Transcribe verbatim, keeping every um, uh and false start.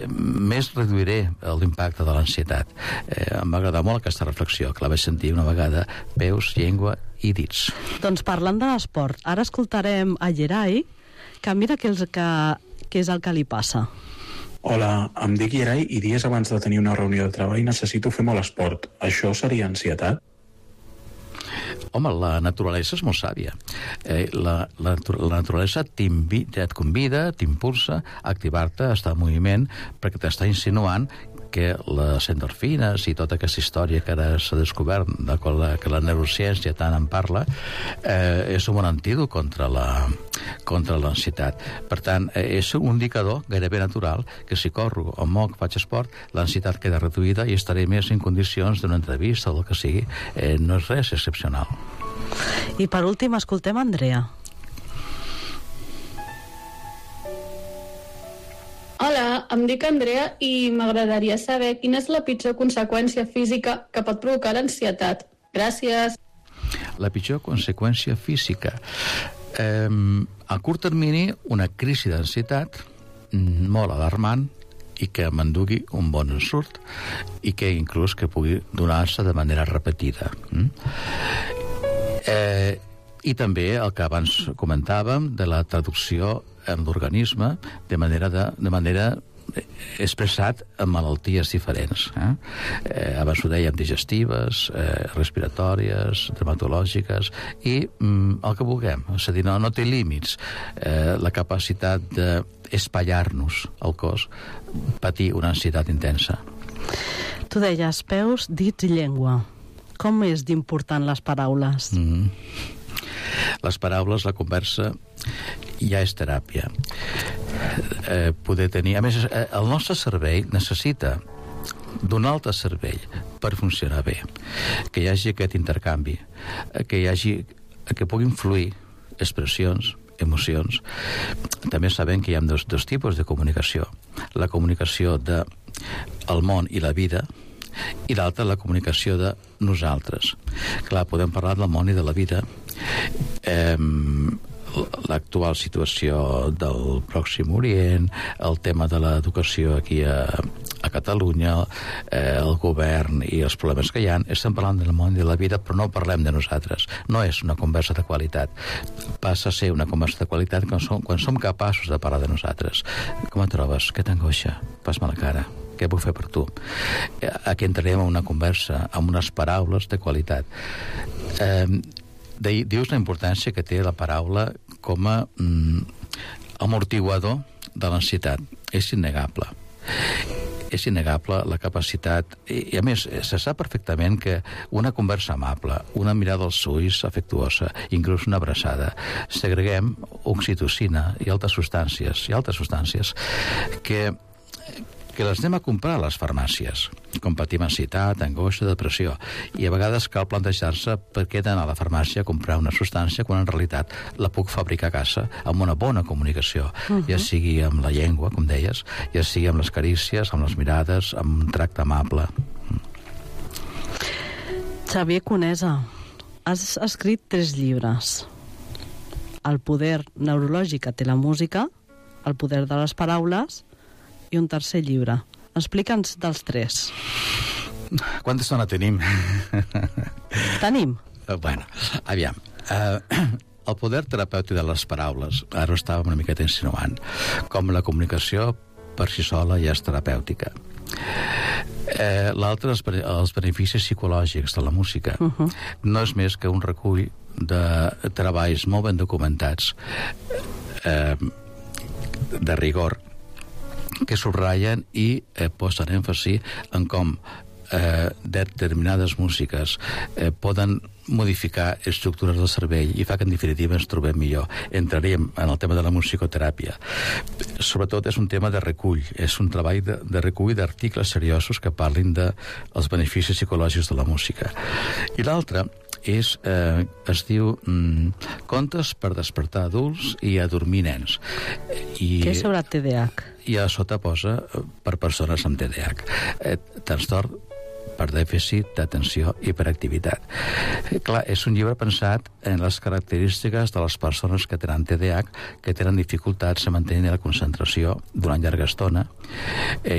més reduiré l'impacte de l'ansietat. Eh, em va agradar molt aquesta reflexió, que la vaig sentir una vegada, peus, llengua i dits. Doncs parlant de l'esport, ara escoltarem a Gerai, que mira què és, que, què és el que li passa. Hola, em dic Gerai i dies abans de tenir una reunió de treball necessito fer molt esport. Això seria ansietat? Home, la naturalesa és molt sàvia. Eh, la, la, la naturalesa t'invita, et convida, t'impulsa a activar-te, a estar en moviment, perquè t'està insinuant que les endorfines i tota aquesta història que ara s'ha descobert, de la, que la neurociència tant en parla, eh, és un bon antídot contra la contra l'ansietat. Per tant, eh, és un indicador gairebé natural que si corro o moc, faig esport, l'ansietat queda reduïda i estaré més en condicions d'una entrevista o del que sigui. Eh, no és res excepcional. I per últim escoltem Andrea. Hola, em dic Andrea i m'agradaria saber quina és la pitjor conseqüència física que pot provocar l'ansietat. Gràcies. La pitjor conseqüència física. Eh, a curt termini, una crisi d'ansietat molt alarmant i que m'endugui un bon ensurt i que inclús que pugui donar-se de manera repetida. Eh, I també el que abans comentàvem de la traducció en l'organisme de manera, de, de manera expressat en malalties diferents. Eh? Eh, abans ho dèiem, digestives, eh, respiratòries, dermatològiques i mm, el que vulguem. És a dir, no, no té límits. Eh, la capacitat d'espallar-nos al cos, patir una ansietat intensa. Tu deies peus, dits i llengua. Com és d'important les paraules? Mm-hmm. Les paraules, la conversa, ja és teràpia. Eh, poder tenir... A més, el nostre cervell necessita d'un altre cervell per funcionar bé. Que hi hagi aquest intercanvi, que hi hagi... que puguin fluir expressions, emocions. També sabem que hi ha dos, dos tipus de comunicació. La comunicació de el món i la vida, i l'altra la comunicació de nosaltres. Clar, podem parlar del món i de la vida. Eh, l'actual situació del Pròxim Orient, el tema de l'educació aquí a, a Catalunya, eh, el govern i els problemes que hi ha, estem parlant del món i de la vida, però no parlem de nosaltres. No és una conversa de qualitat. Passa a ser una conversa de qualitat quan som, quan som capaços de parlar de nosaltres. Com et trobes? Què t'angoixa? Pas-me la cara. Què puc fer per tu? Aquí entrarem en una conversa amb unes paraules de qualitat. Eh, dius la importància que té la paraula com a mm, amortiguador de l'ansietat. És innegable. És innegable la capacitat, i, i a més se sap perfectament que una conversa amable, una mirada als ulls afectuosa, inclús una abraçada, segreguem oxitocina i altres substàncies, i altres substàncies que que les anem a comprar a les farmàcies, com patim ansietat, angoixa, depressió, i a vegades cal plantejar-se per què he d'anar a la farmàcia a comprar una substància quan en realitat la puc fabricar a casa amb una bona comunicació, uh-huh. ja sigui amb la llengua, com deies, ja sigui amb les carícies, amb les mirades, amb un tracte amable. Xavier Conesa, has escrit tres llibres. El poder neurològic que té la música, el poder de les paraules i un tercer llibre. Explica'ns dels tres. Quanta estona tenim? Tenim. Bueno, aviam. Uh, el poder terapèutic de les paraules, ara ho estàvem una miqueta insinuant, com la comunicació per si sola ja és terapèutica. Eh, L'altre, els, els beneficis psicològics de la música. Uh-huh. No és més que un recull de treballs molt ben documentats, eh, de rigor, que subratllen i eh, posen èmfasi en com eh, determinades músiques eh, poden modificar estructures del cervell i fa que en definitiva ens trobem millor. Entraríem en el tema de la musicoteràpia. Sobretot és un tema de recull, és un treball de, de recull d'articles seriosos que parlin dels beneficis psicològics de la música. I l'altre és, eh, es diu mm, Contes per despertar adults i adormir nens. I, què és sobre T D A H? I a sota posa per persones amb T D A H. Eh, trastorn per dèficit d'atenció i hiperactivitat. Eh, clar, és un llibre pensat en les característiques de les persones que tenen T D A H, que tenen dificultats a mantenir la concentració durant llarga estona, eh,